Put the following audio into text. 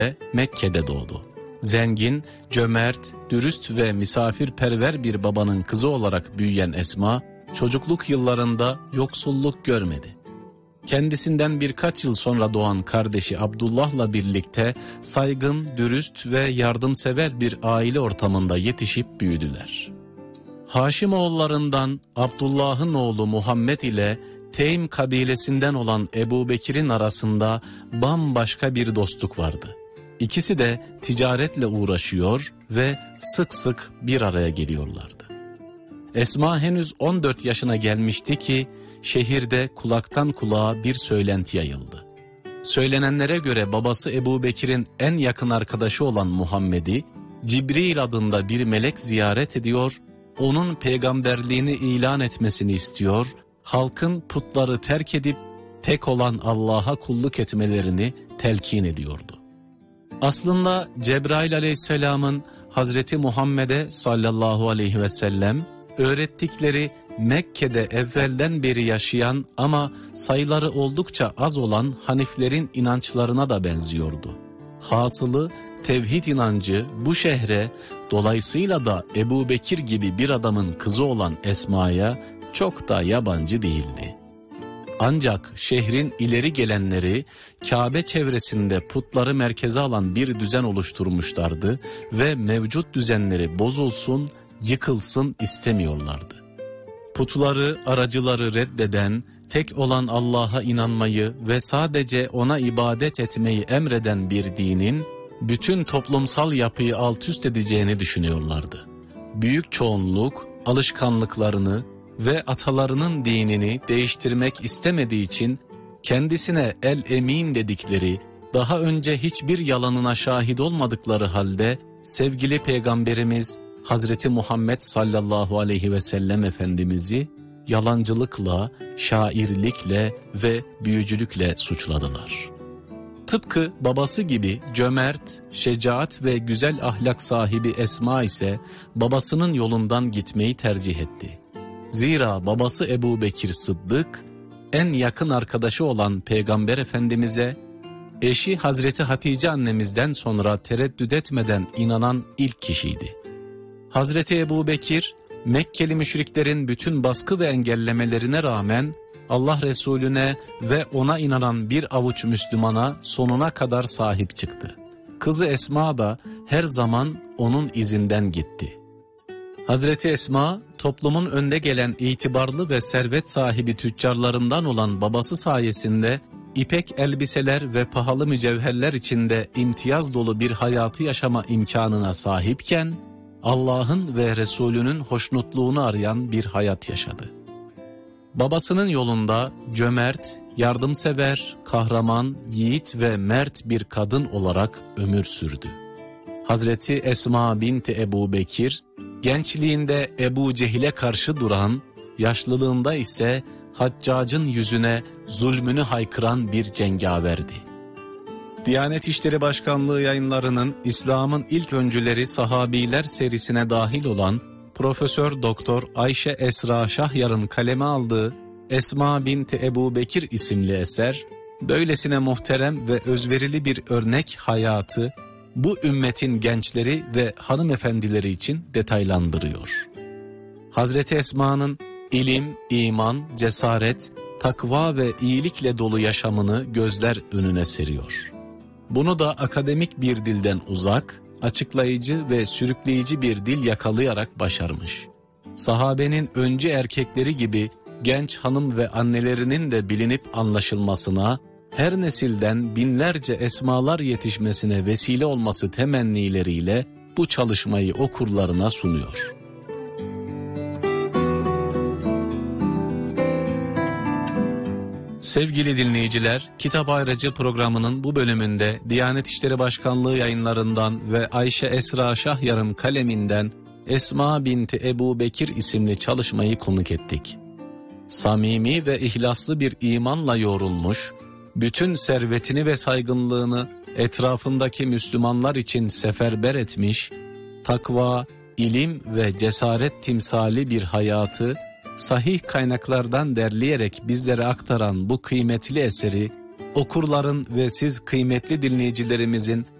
Mekke'de doğdu. Zengin, cömert, dürüst ve misafirperver bir babanın kızı olarak büyüyen Esma, çocukluk yıllarında yoksulluk görmedi. Kendisinden birkaç yıl sonra doğan kardeşi Abdullah'la birlikte saygın, dürüst ve yardımsever bir aile ortamında yetişip büyüdüler. Haşimoğullarından Abdullah'ın oğlu Muhammed ile Teym kabilesinden olan Ebu Bekir'in arasında bambaşka bir dostluk vardı. İkisi de ticaretle uğraşıyor ve sık sık bir araya geliyorlardı. Esma henüz 14 yaşına gelmişti ki şehirde kulaktan kulağa bir söylenti yayıldı. Söylenenlere göre babası Ebu Bekir'in en yakın arkadaşı olan Muhammed'i Cibril adında bir melek ziyaret ediyor, onun peygamberliğini ilan etmesini istiyor, halkın putları terk edip tek olan Allah'a kulluk etmelerini telkin ediyordu. Aslında Cebrail aleyhisselamın Hazreti Muhammed'e sallallahu aleyhi ve sellem öğrettikleri Mekke'de evvelden beri yaşayan ama sayıları oldukça az olan Haniflerin inançlarına da benziyordu. Hasılı tevhid inancı bu şehre, dolayısıyla da Ebu Bekir gibi bir adamın kızı olan Esma'ya çok da yabancı değildi. Ancak şehrin ileri gelenleri Kabe çevresinde putları merkeze alan bir düzen oluşturmuşlardı ve mevcut düzenleri bozulsun, yıkılsın istemiyorlardı. Putları, aracıları reddeden, tek olan Allah'a inanmayı ve sadece ona ibadet etmeyi emreden bir dinin bütün toplumsal yapıyı alt üst edeceğini düşünüyorlardı. Büyük çoğunluk alışkanlıklarını ve atalarının dinini değiştirmek istemediği için kendisine el-emin dedikleri, daha önce hiçbir yalanına şahit olmadıkları halde sevgili Peygamberimiz Hazreti Muhammed sallallahu aleyhi ve sellem Efendimiz'i yalancılıkla, şairlikle ve büyücülükle suçladılar. Tıpkı babası gibi cömert, şecaat ve güzel ahlak sahibi Esma ise babasının yolundan gitmeyi tercih etti. Zira babası Ebu Bekir Sıddık, en yakın arkadaşı olan Peygamber Efendimiz'e, eşi Hazreti Hatice annemizden sonra tereddüt etmeden inanan ilk kişiydi. Hazreti Ebu Bekir, Mekkeli müşriklerin bütün baskı ve engellemelerine rağmen Allah Resulüne ve ona inanan bir avuç Müslümana sonuna kadar sahip çıktı. Kızı Esma da her zaman onun izinden gitti. Hazreti Esma, toplumun önde gelen itibarlı ve servet sahibi tüccarlarından olan babası sayesinde ipek elbiseler ve pahalı mücevherler içinde imtiyaz dolu bir hayatı yaşama imkanına sahipken, Allah'ın ve Resulünün hoşnutluğunu arayan bir hayat yaşadı. Babasının yolunda cömert, yardımsever, kahraman, yiğit ve mert bir kadın olarak ömür sürdü. Hazreti Esma binti Ebu Bekir, gençliğinde Ebu Cehil'e karşı duran, yaşlılığında ise Haccac'ın yüzüne zulmünü haykıran bir cengaverdi. Diyanet İşleri Başkanlığı yayınlarının İslam'ın ilk öncüleri sahabiler serisine dahil olan Profesör Doktor Ayşe Esra Şahyar'ın kaleme aldığı Esma binti Ebu Bekir isimli eser, böylesine muhterem ve özverili bir örnek hayatı bu ümmetin gençleri ve hanımefendileri için detaylandırıyor. Hazreti Esma'nın ilim, iman, cesaret, takva ve iyilikle dolu yaşamını gözler önüne seriyor. Bunu da akademik bir dilden uzak, açıklayıcı ve sürükleyici bir dil yakalayarak başarmış. Sahabenin öncü erkekleri gibi genç hanım ve annelerinin de bilinip anlaşılmasına, her nesilden binlerce esmalar yetişmesine vesile olması temennileriyle bu çalışmayı okurlarına sunuyor. Sevgili dinleyiciler, Kitap Ayracı programının bu bölümünde Diyanet İşleri Başkanlığı yayınlarından ve Ayşe Esra Şahyar'ın kaleminden Esma binti Ebu Bekir isimli çalışmayı konuk ettik. Samimi ve ihlaslı bir imanla yoğrulmuş, bütün servetini ve saygınlığını etrafındaki Müslümanlar için seferber etmiş, takva, ilim ve cesaret timsali bir hayatı sahih kaynaklardan derleyerek bizlere aktaran bu kıymetli eseri, okurların ve siz kıymetli dinleyicilerimizin